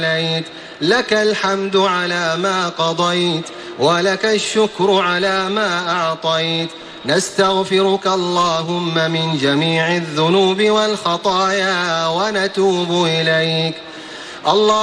عليت، لك الحمد على ما قضيت، ولك الشكر على ما أعطيت. نستغفرك اللهم من جميع الذنوب والخطايا ونتوب إليك.